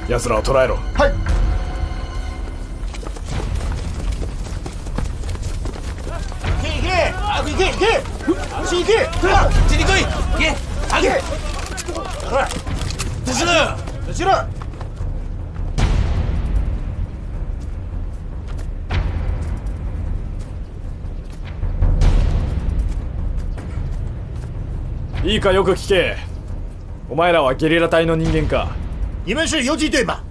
奴らを捕らえろ。 はい。行け行け行け行け这里可以，给， 行け这是了。 後ろ。 いいかよく聞け。お前らはゲリラ隊の人間か？ 你们是游击队吗？